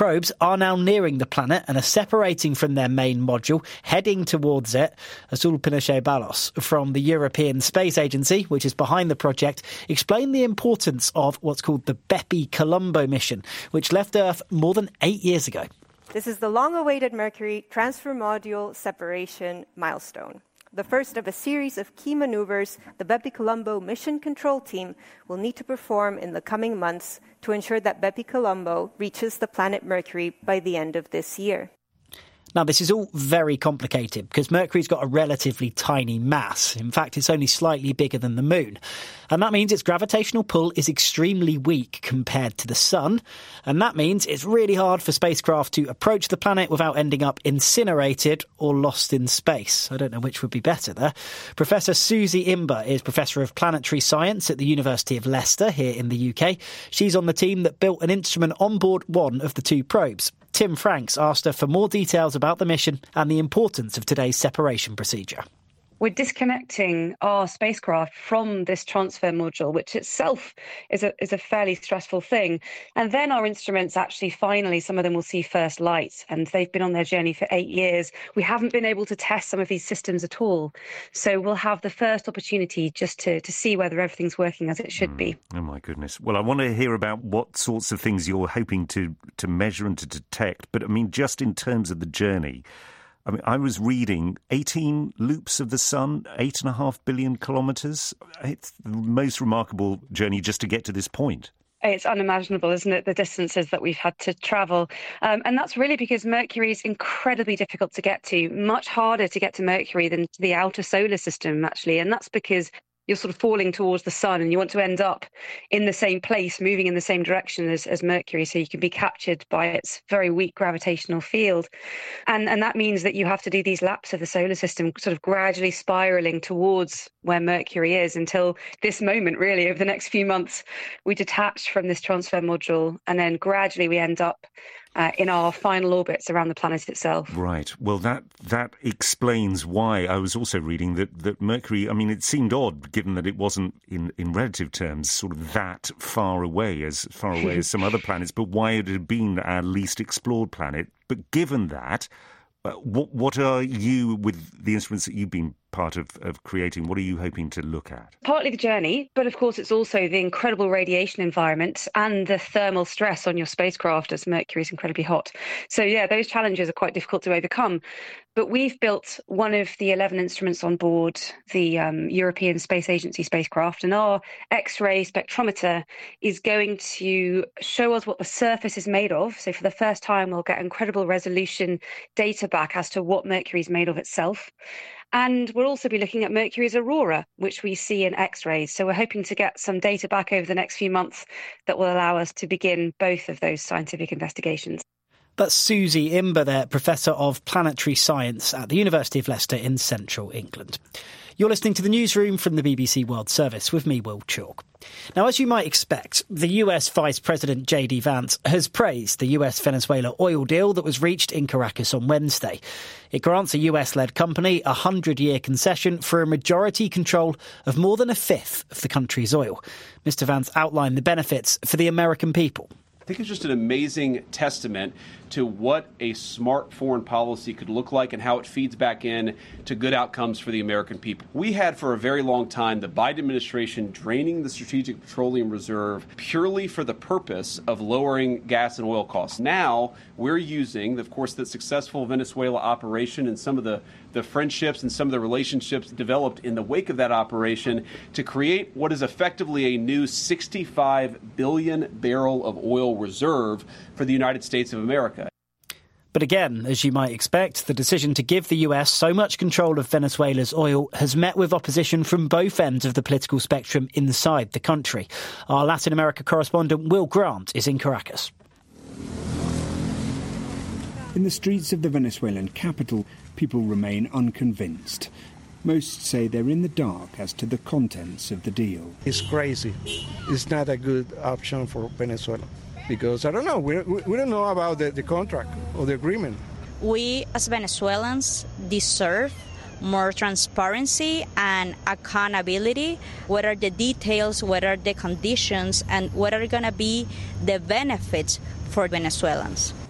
probes are now nearing the planet and are separating from their main module, heading towards it. Azul Pinochet-Balos from the European Space Agency, which is behind the project, explained the importance of what's called the Bepi-Colombo mission, which left Earth more than 8 years ago. This is the long-awaited Mercury transfer module separation milestone. The first of a series of key maneuvers the Bepi-Colombo mission control team will need to perform in the coming months to ensure that Bepi-Colombo reaches the planet Mercury by the end of this year. Now, this is all very complicated because Mercury's got a relatively tiny mass. In fact, it's only slightly bigger than the Moon. And that means its gravitational pull is extremely weak compared to the Sun. And that means it's really hard for spacecraft to approach the planet without ending up incinerated or lost in space. I don't know which would be better there. Professor Susie Imber is Professor of Planetary Science at the University of Leicester here in the UK. She's on the team that built an instrument on board one of the two probes. Tim Franks asked her for more details about the mission and the importance of today's separation procedure. We're disconnecting our spacecraft from this transfer module, which itself is a fairly stressful thing. And then our instruments actually finally, some of them will see first light, and they've been on their journey for 8 years. We haven't been able to test some of these systems at all. So we'll have the first opportunity just to see whether everything's working as it should be. Oh, my goodness. Well, I want to hear about what sorts of things you're hoping to measure and to detect. But, I mean, just in terms of the journey, I mean, I was reading 18 loops of the sun, 8.5 billion kilometres. It's the most remarkable journey just to get to this point. It's unimaginable, isn't it, the distances that we've had to travel. And that's really because Mercury is incredibly difficult to get to, much harder to get to Mercury than to the outer solar system, actually. And that's because you're sort of falling towards the sun and you want to end up in the same place, moving in the same direction as Mercury, so you can be captured by its very weak gravitational field. And that means that you have to do these laps of the solar system, sort of gradually spiraling towards where Mercury is until this moment, really, over the next few months, we detach from this transfer module and then gradually we end up in our final orbits around the planet itself. Right. Well, that explains why I was also reading that Mercury, I mean, it seemed odd, given that it wasn't, in relative terms, sort of that far away as some other planets, but why it had been our least explored planet. But given that, what are you, with the instruments that you've been part of creating, what are you hoping to look at? Partly the journey, but of course it's also the incredible radiation environment and the thermal stress on your spacecraft as Mercury is incredibly hot. So yeah, those challenges are quite difficult to overcome. But we've built one of the 11 instruments on board the European Space Agency spacecraft, and our X-ray spectrometer is going to show us what the surface is made of. So for the first time, we'll get incredible resolution data back as to what Mercury is made of itself. And we'll also be looking at Mercury's aurora, which we see in X-rays. So we're hoping to get some data back over the next few months that will allow us to begin both of those scientific investigations. That's Susie Imber there, Professor of Planetary Science at the University of Leicester in central England. You're listening to the newsroom from the BBC World Service with me, Will Chalk. Now, as you might expect, the US Vice President J.D. Vance has praised the US-Venezuela oil deal that was reached in Caracas on Wednesday. It grants a US-led company a 100-year concession for a majority control of more than a fifth of the country's oil. Mr. Vance outlined the benefits for the American people. I think it's just an amazing testament to what a smart foreign policy could look like and how it feeds back in to good outcomes for the American people. We had for a very long time the Biden administration draining the Strategic Petroleum Reserve purely for the purpose of lowering gas and oil costs. Now we're using, of course, the successful Venezuela operation and some of the friendships and some of the relationships developed in the wake of that operation to create what is effectively a new 65 billion barrel of oil reserve for the United States of America. But again, as you might expect, the decision to give the US so much control of Venezuela's oil has met with opposition from both ends of the political spectrum inside the country. Our Latin America correspondent Will Grant is in Caracas. In the streets of the Venezuelan capital, people remain unconvinced. Most say they're in the dark as to the contents of the deal. It's crazy. It's not a good option for Venezuela. Because, I don't know, we don't know about the contract or the agreement. We, as Venezuelans, deserve more transparency and accountability. What are the details, what are the conditions, and what are going to be the benefits for Venezuelans?